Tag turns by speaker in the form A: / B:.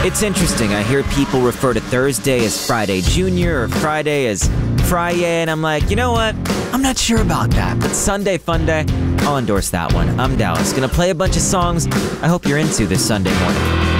A: It's interesting. I hear people refer to Thursday as Friday Junior or Friday as Friday, and I'm like, you know what? I'm not sure about that. But Sunday Fun Day, I'll endorse that one. I'm Dallas. Gonna play a bunch of songs I hope you're into this Sunday morning.